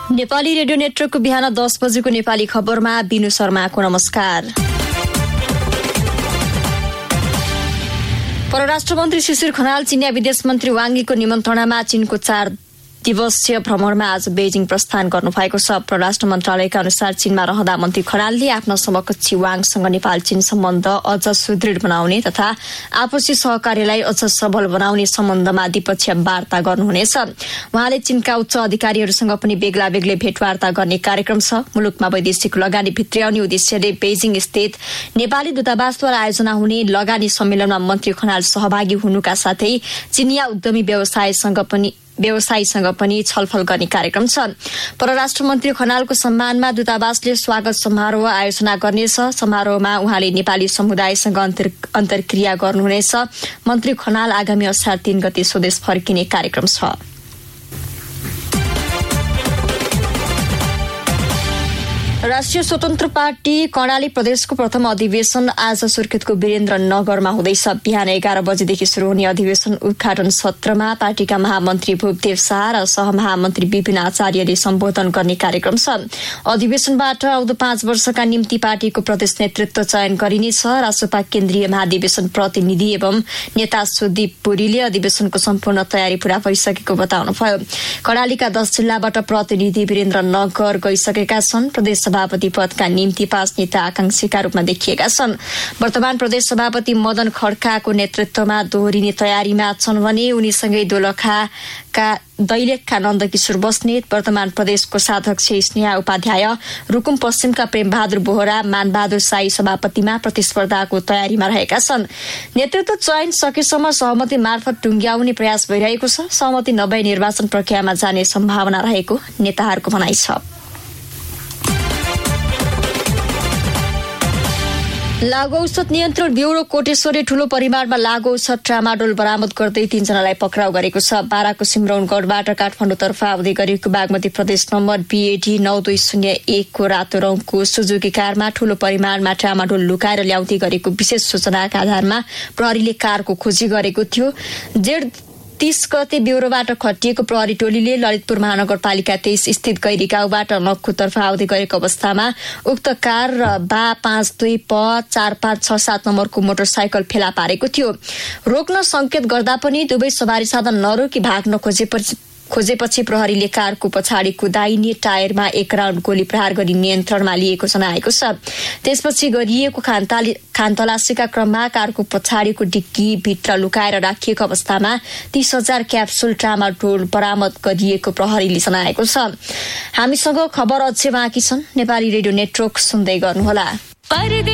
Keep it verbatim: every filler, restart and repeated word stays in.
Nepali radio नेटवर्कको बिहान दस बजेको नेपाली खबरमा बिनु शर्माको नमस्कार। परराष्ट्र मन्त्री शिशिर खनाल चिनिया विदेश मन्त्री वाङ यीको निमन्त्रणामा चीनको चार दिवसीय भ्रमणमा आज बेजिङ प्रस्थान गर्नुभएको छ। परराष्ट्र मन्त्रालयका अनुसार चीनमा रहँदा मन्त्री खनालले आफ्ना समकक्षी वाङसँग नेपाल चीन सम्बन्ध अझ सुदृढ बनाउने तथा आपसी सहकार्यलाई अझ सबल बनाउने सम्बन्धमा द्विपक्षीय वार्ता गर्नुहुनेछ। उहाँले चीनका उच्च अधिकारीहरूसँग पनि बेग्ला बेग्लै भेटवार्ता गर्ने कार्यक्रम छ। मुलुकमा वैदेशिक लगानी भित्र्याउने उद्देश्यले बेजिङ स्थित नेपाली दूतावासद्वारा आयोजना हुने लगानी सम्मेलनमा मन्त्री खनाल सहभागी हुनुका साथै चीनिया उद्यमी व्यवसायसँग पनि व्यवसायीसँग पनि छलफल गर्ने कार्यक्रम छ। परराष्ट्र मन्त्री खनालको सम्मानमा दूतावासले स्वागत समारोह आयोजना गर्नेछ। समारोहमा उहाँले नेपाली समुदायसँग अन्तर्क्रिया गर्नुहुनेछ। मन्त्री खनाल आगामी असार तीन गते स्वदेश फर्किने कार्यक्रम छ। राष्ट्रिय स्वतन्त्र पार्टी कर्णाली प्रदेशको प्रथम अधिवेशन आज सुर्खेतको वीरेन्द्र नगरमा हुँदैछ। बिहान एघार बजेदेखि शुरू हुने अधिवेशन उद्घाटन सत्रमा पार्टीका महामन्त्री भूपदेव शाह र सहमहामन्त्री विपिन आचार्यले सम्बोधन गर्ने कार्यक्रम छ। अधिवेशनबाट आउँदो पाँच वर्षका निम्ति पार्टीको प्रदेश नेतृत्व चयन गरिनेछ। रासोपा केन्द्रीय महाधिवेशन प्रतिनिधि एवं नेता सुदीप पुरीले अधिवेशनको सम्पूर्ण तयारी पूरा भइसकेको बताउनुभयो। कर्णालीका दस जिल्लाबाट प्रतिनिधि वीरेन्द्र नगर गइसकेका छन्। प्रदेश सभापति पदका निम्ति पाँच नेता आकांक्षीका रूपमा देखिएका छन्। वर्तमान प्रदेश सभापति मदन खड्काको नेतृत्वमा दोहोरिने तयारीमा छन् भने उनीसँगै दोलखाका दैलेखका नन्दकिशोर बस्नेत, वर्तमान प्रदेश कोषाध्यक्ष स्नेहा उपाध्याय, रुकुम पश्चिमका प्रेमबहादुर बोहरा, मानबहादुर साई सभापतिमा प्रतिस्पर्धाको तयारीमा रहेका छन्। नेतृत्व चयन सकेसम्म सहमति मार्फत टुंग्याउने प्रयास भइरहेको छ। सहमति नभए निर्वाचन प्रक्रियामा जाने सम्भावना रहेको नेताहरूको भनाइ छ। लागु औषध नियन्त्रण ब्यूरो कोटेश्वरले ठूलो परिमाणमा लागु औषध ट्रामाडोल बरामद गर्दै तीनजनालाई पक्राउ गरेको छ। बाराको सिमरौनगढबाट काठमाडौँतर्फ आउँदै गरेको बागमती प्रदेश नम्बर बीएडी नौ दुई शून्य एकको रातो रङको सुजुकी कारमा ठूलो परिमाणमा ट्रामाडोल लुकाएर ल्याउँदै गरेको विशेष सूचनाका आधारमा प्रहरीले कारको खोजी गरेको थियो। जेड तीस गते ब्यूरोबाट खटिएको प्रहरी टोलीले ललितपुर महानगरपालिका तेइस स्थित गैरी गाउँबाट नक्खुतर्फ आउँदै गरेको अवस्थामा उक्त कार र बा पाँच दुई प चार पाँच छ सात नम्बरको मोटरसाइकल फेला पारेको थियो। रोक्न संकेत गर्दा पनि दुवै सवारी साधन नरोकी भाग्न खोजेपछि खोजेपछि प्रहरीले कारको पछाडिको दाहिने टायरमा एक राउन्ड गोली प्रहार गरी नियन्त्रणमा लिएको जनाएको छ। त्यसपछि गरिएको खानतलासीका क्रममा कारको पछाडिको डिक्की भित्र लुकाएर राखिएको अवस्थामा तीस हजार क्याप्सुल ट्रामाडोल बरामद गरिएको प्रहरीले जनाएको छ। हामीसँग खबर अझै बाँकी छन्। नेपाली रेडियो नेटवर्क सुन्दै गर्नुहोला।